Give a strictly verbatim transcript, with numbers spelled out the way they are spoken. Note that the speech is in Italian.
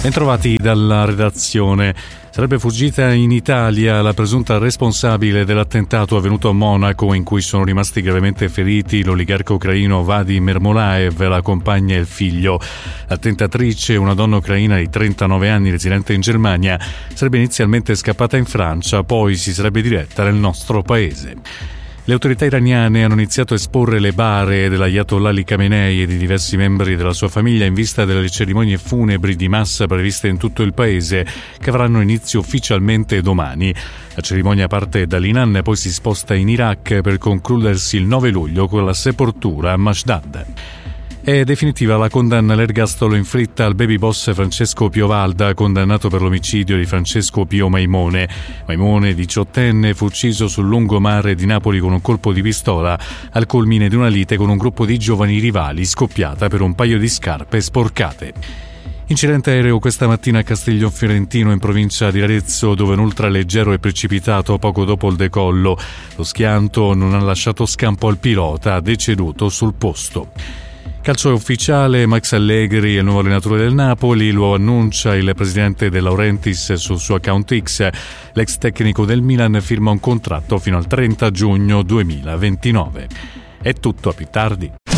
Bentrovati dalla redazione. Sarebbe fuggita in Italia la presunta responsabile dell'attentato avvenuto a Monaco, in cui sono rimasti gravemente feriti l'oligarca ucraino Vadim Ermolaev, la compagna e il figlio. L'attentatrice, una donna ucraina di trentanove anni residente in Germania, sarebbe inizialmente scappata in Francia, poi si sarebbe diretta nel nostro paese. Le autorità iraniane hanno iniziato a esporre le bare dell'Ayatollah Ali Khamenei e di diversi membri della sua famiglia in vista delle cerimonie funebri di massa previste in tutto il paese, che avranno inizio ufficialmente domani. La cerimonia parte dall'Iran e poi si sposta in Iraq per concludersi il nove luglio con la sepoltura a Mashdad. È definitiva la condanna all'ergastolo inflitta al baby boss Francesco Piovalda, condannato per l'omicidio di Francesco Pio Maimone. Maimone, diciottenne, fu ucciso sul lungomare di Napoli con un colpo di pistola al culmine di una lite con un gruppo di giovani rivali scoppiata per un paio di scarpe sporcate. Incidente aereo questa mattina a Castiglion Fiorentino, in provincia di Arezzo, dove un ultraleggero è precipitato poco dopo il decollo. Lo schianto non ha lasciato scampo al pilota, deceduto sul posto. Calcio ufficiale, Max Allegri è il nuovo allenatore del Napoli, lo annuncia il presidente De Laurentiis sul suo account X. L'ex tecnico del Milan firma un contratto fino al trenta giugno duemilaventinove. È tutto, a più tardi.